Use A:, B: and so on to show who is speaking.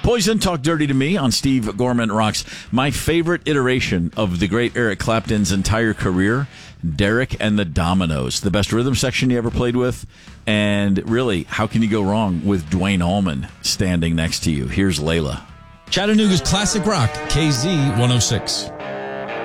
A: Poison, Talk Dirty to Me on Steve Gorman Rocks. My favorite iteration of the great Eric Clapton's entire career, Derek and the Dominoes. The best rhythm section you ever played with. And really, how can you go wrong with Dwayne Allman standing next to you? Here's Layla.
B: Chattanooga's classic rock, KZ 106.